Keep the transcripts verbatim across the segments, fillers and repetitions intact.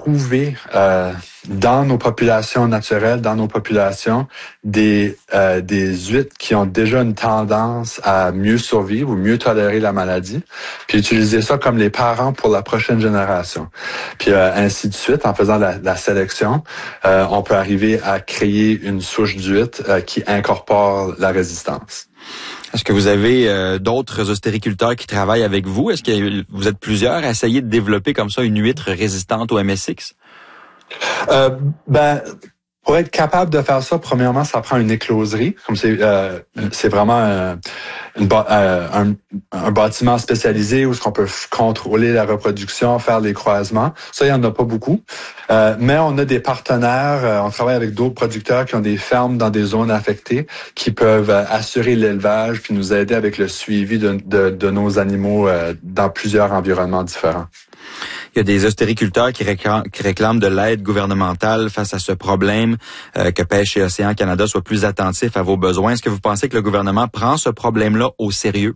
trouver euh, dans nos populations naturelles, dans nos populations, des euh, des huîtres qui ont déjà une tendance à mieux survivre ou mieux tolérer la maladie, puis utiliser ça comme les parents pour la prochaine génération. Puis euh, ainsi de suite, en faisant la, la sélection, euh, on peut arriver à créer une souche d'huîtres euh, qui incorpore la résistance. Est-ce que vous avez euh, d'autres ostériculteurs qui travaillent avec vous? Est-ce que vous êtes plusieurs à essayer de développer comme ça une huître résistante au M S X? Euh, ben, pour être capable de faire ça, premièrement, ça prend une écloserie. Comme c'est, euh, c'est vraiment euh, une, euh, un, un bâtiment spécialisé où on peut contrôler la reproduction, faire les croisements. Ça, il y en a pas beaucoup. Euh, mais on a des partenaires. Euh, on travaille avec d'autres producteurs qui ont des fermes dans des zones affectées, qui peuvent euh, assurer l'élevage puis nous aider avec le suivi de, de, de nos animaux euh, dans plusieurs environnements différents. Il y a des ostériculteurs qui réclament, qui réclament de l'aide gouvernementale face à ce problème, euh, que Pêche et Océan Canada soit plus attentif à vos besoins. Est-ce que vous pensez que le gouvernement prend ce problème-là au sérieux?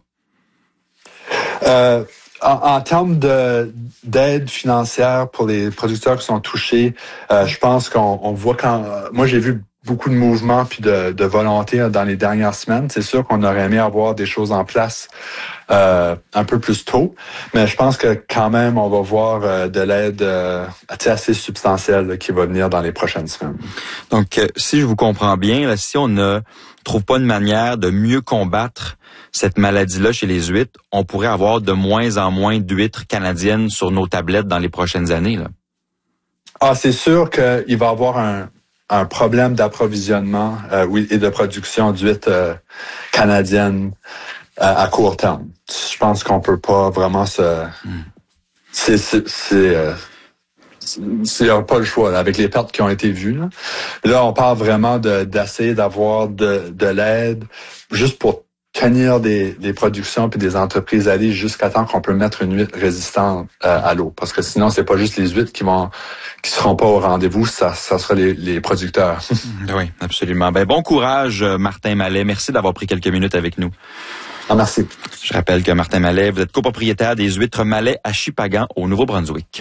Euh, en, en termes de d'aide financière pour les producteurs qui sont touchés, euh, je pense qu'on on voit quand... Moi, j'ai vu beaucoup de mouvements puis de, de volonté dans les dernières semaines. C'est sûr qu'on aurait aimé avoir des choses en place euh, un peu plus tôt, mais je pense que quand même, on va voir euh, de l'aide euh, assez substantielle là, qui va venir dans les prochaines semaines. Donc, euh, si je vous comprends bien, là, si on ne trouve pas une manière de mieux combattre cette maladie-là chez les huîtres, on pourrait avoir de moins en moins d'huîtres canadiennes sur nos tablettes dans les prochaines années, là. Ah, c'est sûr qu'il va y avoir un un problème d'approvisionnement euh, oui, et de production d'huîtres euh, canadiennes euh, à court terme. Je pense qu'on peut pas vraiment se... Mm. C'est... c'est, c'est euh, c'est pas le choix, là, avec les pertes qui ont été vues. Là, là on parle vraiment de, d'essayer d'avoir de, de l'aide juste pour tenir des, des productions puis des entreprises à aller jusqu'à temps qu'on peut mettre une huître résistante euh, à l'eau. Parce que sinon, c'est pas juste les huîtres qui vont qui seront pas au rendez-vous, ça, ça sera les, les producteurs. Oui, absolument. Ben, bon courage, Martin Mallet. Merci d'avoir pris quelques minutes avec nous. Ah, merci. Je rappelle que Martin Mallet, vous êtes copropriétaire des huîtres Mallet à Shippagan, au Nouveau-Brunswick.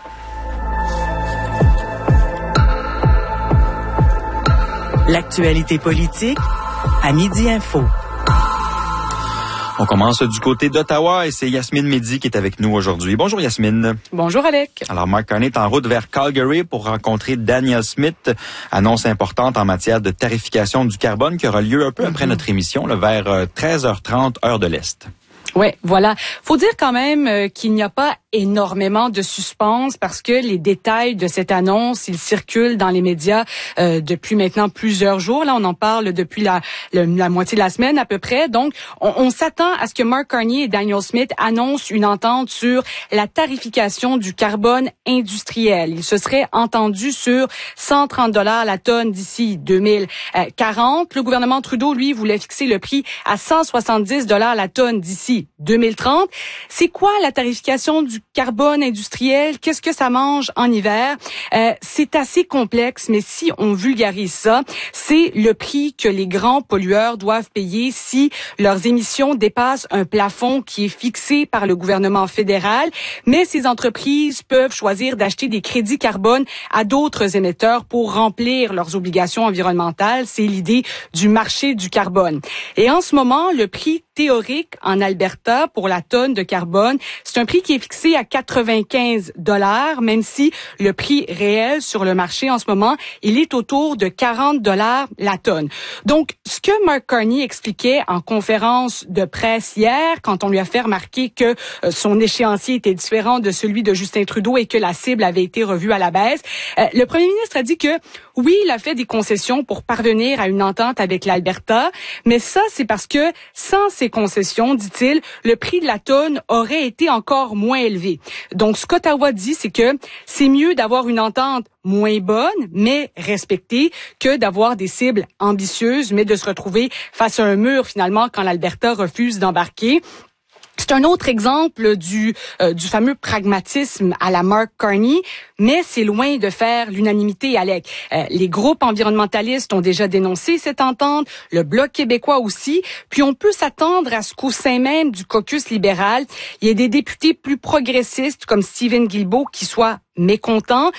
L'actualité politique à Midi Info. On commence du côté d'Ottawa et c'est Yasmine Mehdi qui est avec nous aujourd'hui. Bonjour Yasmine. Bonjour Alec. Alors Mark Carney est en route vers Calgary pour rencontrer Danielle Smith. Annonce importante en matière de tarification du carbone qui aura lieu un peu après notre émission, là, vers treize heures trente, heure de l'Est. Oui, voilà. Faut dire quand même euh, qu'il n'y a pas énormément de suspense parce que les détails de cette annonce, ils circulent dans les médias euh, depuis maintenant plusieurs jours. Là, on en parle depuis la, la, la moitié de la semaine à peu près. Donc, on, on s'attend à ce que Mark Carney et Danielle Smith annoncent une entente sur la tarification du carbone industriel. Ils se seraient entendus sur cent trente dollars la tonne d'ici deux mille quarante. Le gouvernement Trudeau, lui, voulait fixer le prix à cent soixante-dix dollars la tonne d'ici deux mille trente. C'est quoi la tarification du carbone industriel? Qu'est-ce que ça mange en hiver? Euh, c'est assez complexe, mais si on vulgarise ça, c'est le prix que les grands pollueurs doivent payer si leurs émissions dépassent un plafond qui est fixé par le gouvernement fédéral. Mais ces entreprises peuvent choisir d'acheter des crédits carbone à d'autres émetteurs pour remplir leurs obligations environnementales. C'est l'idée du marché du carbone. Et en ce moment, le prix théorique en Alberta pour la tonne de carbone, c'est un prix qui est fixé à quatre-vingt-quinze dollars, même si le prix réel sur le marché en ce moment, il est autour de quarante dollars la tonne. Donc, ce que Mark Carney expliquait en conférence de presse hier, quand on lui a fait remarquer que euh, son échéancier était différent de celui de Justin Trudeau et que la cible avait été revue à la baisse, euh, le premier ministre a dit que oui, il a fait des concessions pour parvenir à une entente avec l'Alberta, mais ça, c'est parce que sans ces concessions, dit-il, le prix de la tonne aurait été encore moins élevé. Donc, ce qu'Ottawa dit, c'est que c'est mieux d'avoir une entente moins bonne, mais respectée, que d'avoir des cibles ambitieuses, mais de se retrouver face à un mur, finalement, quand l'Alberta refuse d'embarquer. C'est un autre exemple du euh, du fameux pragmatisme à la Mark Carney, mais c'est loin de faire l'unanimité, Alec. Euh, les groupes environnementalistes ont déjà dénoncé cette entente, le Bloc québécois aussi, puis on peut s'attendre à ce qu'au sein même du caucus libéral, il y ait des députés plus progressistes comme Stephen Guilbeault qui soient mécontents.